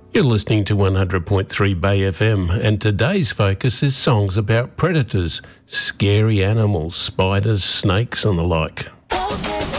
You're listening to 100.3 Bay FM, and today's focus is songs about predators, scary animals, spiders, snakes and the like.